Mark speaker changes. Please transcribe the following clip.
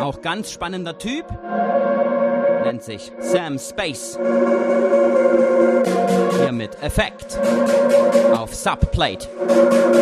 Speaker 1: Auch ganz spannender Typ. Nennt sich Sam Space. Hier mit Effekt auf Subplate.